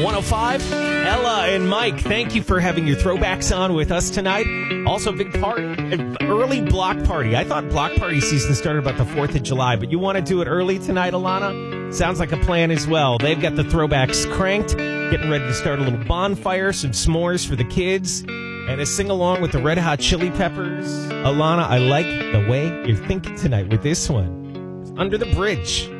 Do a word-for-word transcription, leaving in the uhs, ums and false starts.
one oh five. Ella and Mike, thank you for having your throwbacks on with us tonight. Also, big party, early block party. I thought block party season started about the fourth of July, but you want to do it early tonight, Alana? Sounds like a plan as well. They've got the throwbacks cranked, getting ready to start a little bonfire, some s'mores for the kids, and a sing-along with the Red Hot Chili Peppers. Alana, I like the way you're thinking tonight with this one. Under the Bridge.